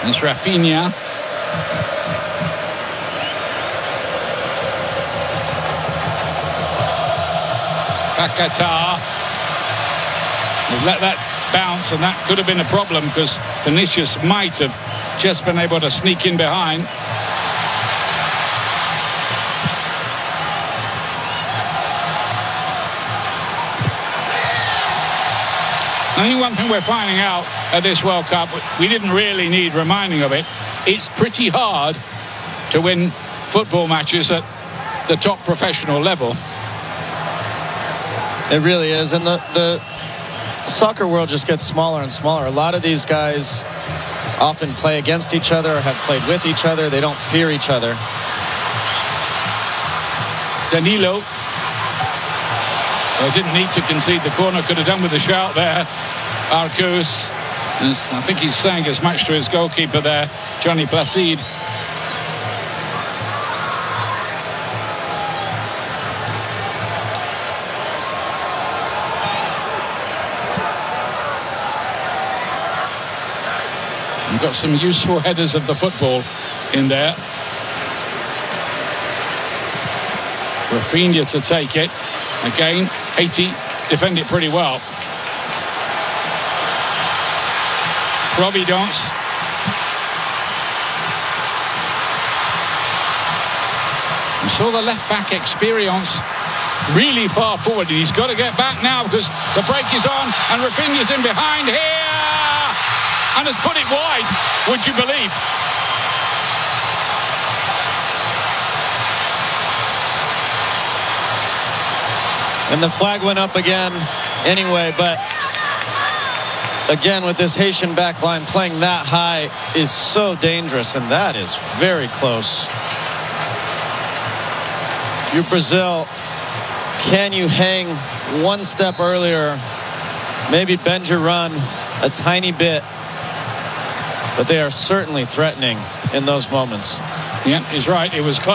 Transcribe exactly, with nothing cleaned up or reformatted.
It's Rafinha. Paquetá. They've let that bounce, and that could have been a problem because Vinicius might have just been able to sneak in behind. I think one thing we're finding out at this World Cup, we didn't really need reminding of it, it's pretty hard to win football matches at the top professional level. It really is, and the, the soccer world just gets smaller and smaller. A lot of these guys often play against each other or have played with each other. They don't fear each other. Danilo. They didn't need to concede the corner, could have done with a shout there. Arcus, I think he's saying as much to his goalkeeper there, Johnny Placide. You've got some useful headers of the football in there. Rafinha to take it. Again, Haiti defend it pretty well. Providence. We saw the left-back experience really far forward. He's got to get back now because the break is on and Rafinha's in behind here and has put it wide, would you believe? And the flag went up again anyway, but again with this Haitian back line playing that high is so dangerous, and that is very close. If you're Brazil, can you hang one step earlier, maybe bend your run a tiny bit, but they are certainly threatening in those moments. Yeah, he's right, it was close.